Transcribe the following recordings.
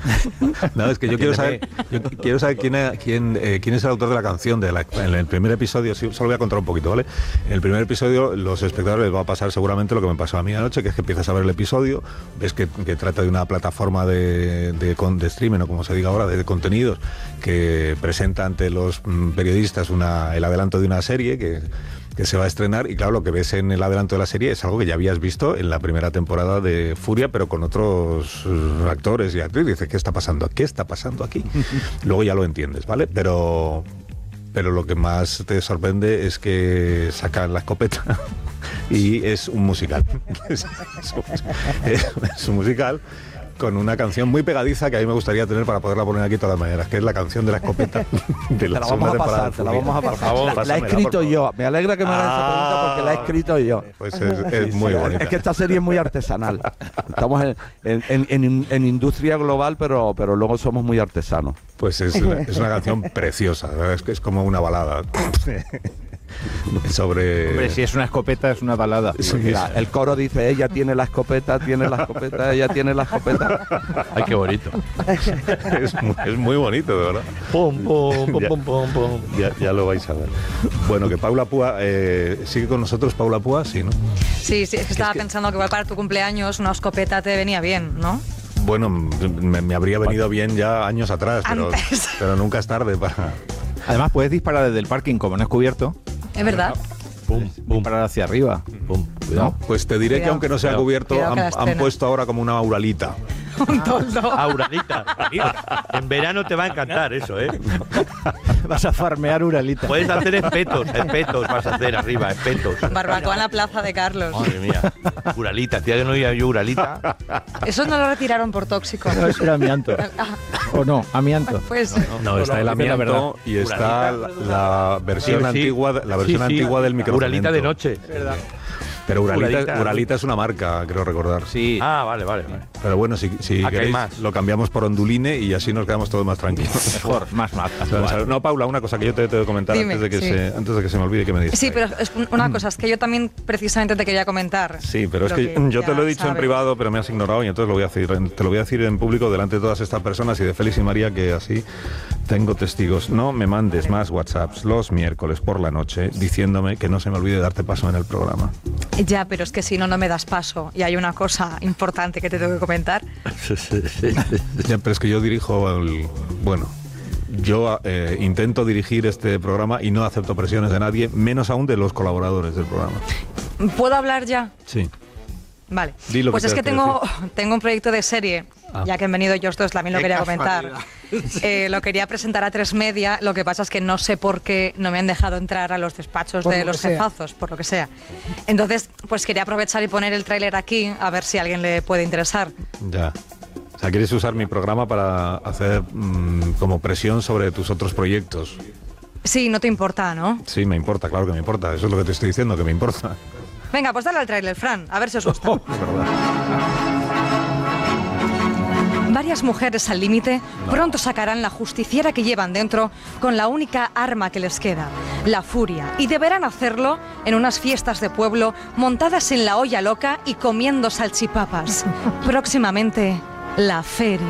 No, es que yo quiero saber quién es el autor de la canción. En el primer episodio, sí, solo voy a contar un poquito, ¿vale? En el primer episodio, los espectadores les va a pasar seguramente lo que me pasó a mí anoche, que es que empiezas a ver el episodio, ves que trata de una plataforma de streaming, o como se diga ahora, de contenidos, que presenta ante los periodistas el adelanto de una serie que se va a estrenar, y claro, lo que ves en el adelanto de la serie es algo que ya habías visto en la primera temporada de Furia, pero con otros actores y actrices. Dices, ¿qué está pasando? ¿Qué está pasando aquí? Luego ya lo entiendes, ¿vale? Pero lo que más te sorprende es que sacan la escopeta y es un musical. Es un musical con una canción muy pegadiza que a mí me gustaría tener para poderla poner aquí todas las mañanas, que es la canción de la escopeta de la segunda temporada. Te la vamos a pasar. La he escrito yo. Me alegra que me hagas esa pregunta porque la he escrito yo. Pues es muy bonita. Es que esta serie es muy artesanal. Estamos en industria global, pero luego somos muy artesanos. Pues es una canción preciosa, es que es como una balada. Hombre, si es una escopeta, es una balada. Sí, mira, el coro dice, ella tiene la escopeta, ella tiene la escopeta. Ay, qué bonito. Es muy bonito, de verdad. Pum, pum, pum, pum, pum, pum. Ya lo vais a ver. Bueno, que Paula Púa, ¿sigue con nosotros Paula Púa? Sí, ¿no? Sí, es que estaba pensando que igual para tu cumpleaños una escopeta te venía bien, ¿no? Bueno, me habría venido bien ya años atrás, pero nunca es tarde para... Además, puedes disparar desde el parking, como no es cubierto. Es verdad. Pum, pum, parar hacia arriba. Pum, cuidado. No, pues te diré que aunque no sea cubierto, han puesto ahora como una uralita. Un toldo. Uralita. En verano te va a encantar eso, ¿eh? Vas a farmear Uralita. Puedes hacer espetos vas a hacer arriba, espetos. Barbacoa en la plaza de Carlos. Madre mía. Uralita, tía, que no oía yo Uralita. Eso no lo retiraron por tóxico. No, eso era amianto. ¿O no? Amianto. Pues no, está el amianto y está la versión antigua, antigua del microcemento. Uralita de noche. ¿Verdad? Pero Uralita es una marca, creo recordar. Sí. Vale. Pero bueno, si queréis, lo cambiamos por Onduline y así nos quedamos todos más tranquilos. Mejor, más. No, Paula, una cosa que yo te tengo que comentar. Dime, antes de que se me olvide que me dices. Sí, pero es una cosa, es que yo también precisamente te quería comentar. Sí, pero es que yo te lo he dicho en privado, pero me has ignorado y entonces te lo voy a decir en público delante de todas estas personas y de Félix y María, que así tengo testigos. No me mandes más WhatsApps los miércoles por la noche diciéndome que no se me olvide darte paso en el programa. Ya, pero es que si no me das paso. Y hay una cosa importante que te tengo que comentar. Ya, pero es que yo dirijo yo intento dirigir este programa y no acepto presiones de nadie, menos aún de los colaboradores del programa. ¿Puedo hablar ya? Sí. Vale. Pues es que tengo un proyecto de serie, ya que han venido ellos dos, también lo quería comentar. Lo quería presentar a 3Media, lo que pasa es que no sé por qué no me han dejado entrar a los despachos de los jefazos, por lo que sea. Entonces, pues quería aprovechar y poner el tráiler aquí, a ver si a alguien le puede interesar. Ya. O sea, quieres usar mi programa para hacer como presión sobre tus otros proyectos. Sí, no te importa, ¿no? Sí, me importa, claro que me importa. Eso es lo que te estoy diciendo, que me importa. Venga, pues dale al tráiler, Fran, a ver si os gusta. Es verdad. Varias mujeres al límite pronto sacarán la justiciera que llevan dentro con la única arma que les queda, la furia. Y deberán hacerlo en unas fiestas de pueblo montadas en la olla loca y comiendo salchipapas. Próximamente, la feria.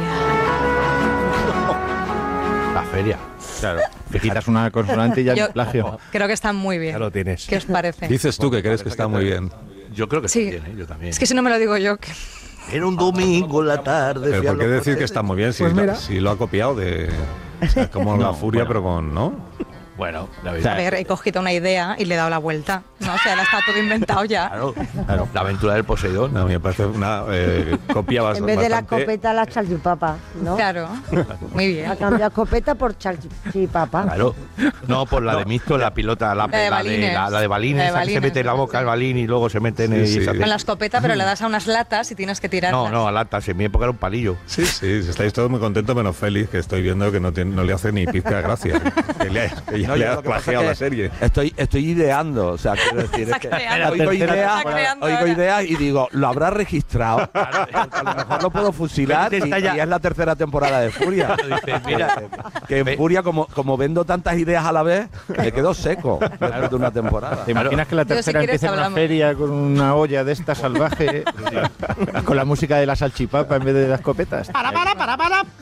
La feria. Claro. Te quitas una consonante y ya es plagio. Creo que están muy bien. Ya lo tienes. ¿Qué os parece? Dices tú que crees que está muy bien. Yo creo que sí. Está bien, yo también. Es que si no me lo digo yo... Era un domingo en la tarde. Pero ¿por qué decir que está muy bien si lo ha copiado de... O sea, como la furia, pero con... ¿no? Bueno, la verdad. A ver, he cogido una idea y le he dado la vuelta. No, o sea, ahora está todo inventado ya. Claro. La aventura del Poseidón. No, me parece una copia bastante... En vez de la escopeta, la salchipapa, ¿no? Claro, muy bien. Ha cambiado escopeta por salchipapa. Claro. No, por la de Misto, la pilota, la de balines, esa que se mete en la boca el balín y luego se mete en sí. Con la escopeta, pero le das a unas latas y tienes que tirarlas. No, a latas. En mi época era un palillo. Sí, estáis todos muy contentos menos Félix, que estoy viendo que no le hace ni pizca de gracia. Que le ha plagiado la serie. Estoy ideando, o sea, quiero decir, es que oigo ideas y digo, ¿lo habrá registrado? A lo mejor lo puedo fusilar y es la tercera temporada de Furia. Mira, que en Furia, como vendo tantas ideas a la vez, me quedo seco después de una temporada. ¿Te imaginas que la tercera empieza en una feria con una olla de esta salvaje, con la música de la salchipapa en vez de las escopetas? Para.